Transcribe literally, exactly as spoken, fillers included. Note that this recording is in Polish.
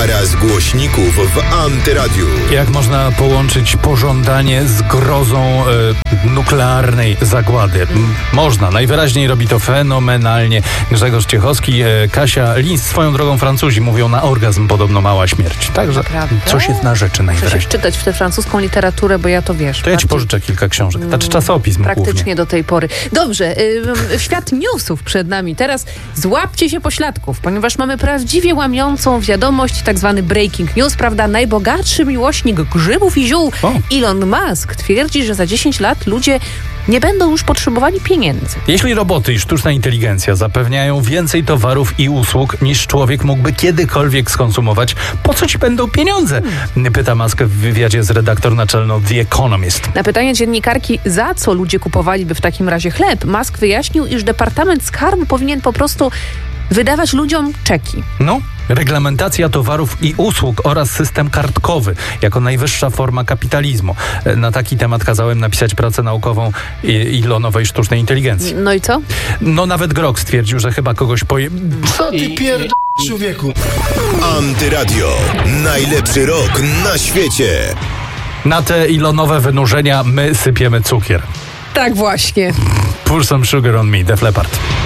Para z głośników w Antyradiu. Jak można połączyć pożądanie z grozą e, nuklearnej zagłady? M- można. Najwyraźniej robi to fenomenalnie Grzegorz Ciechowski. E, Kasia Linz. Swoją drogą Francuzi mówią, na orgazm podobno mała śmierć. Także Naprawdę? coś jest na rzeczy Muszę się najwyraźniej. wczytać w tę francuską literaturę, bo ja to wiesz. To ja ci bardziej- pożyczę kilka książek. Znaczy czasopism Praktycznie głównie. do tej pory. Dobrze, y, świat newsów przed nami. Teraz złapcie się pośladków, ponieważ mamy prawdziwie łamiącą wiadomość, tak zwany breaking news, prawda? Najbogatszy miłośnik grzybów i ziół, O. Elon Musk, twierdzi, że za dziesięć lat ludzie nie będą już potrzebowali pieniędzy. Jeśli roboty i sztuczna inteligencja zapewniają więcej towarów i usług niż człowiek mógłby kiedykolwiek skonsumować, po co ci będą pieniądze? Pyta Musk w wywiadzie z redaktor naczelną The Economist. Na pytanie dziennikarki, za co ludzie kupowaliby w takim razie chleb, Musk wyjaśnił, iż Departament Skarbu powinien po prostu wydawać ludziom czeki. No, reglamentacja towarów i usług oraz system kartkowy jako najwyższa forma kapitalizmu. Na taki temat kazałem napisać pracę naukową i- Elonowej sztucznej inteligencji. No i co? No nawet Grok stwierdził, że chyba kogoś poje... Co ty pierd... człowieku? Antyradio. Najlepszy rok na świecie. Na te Elonowe wynurzenia my sypiemy cukier. Tak właśnie. Pour some sugar on me, Def Leppard.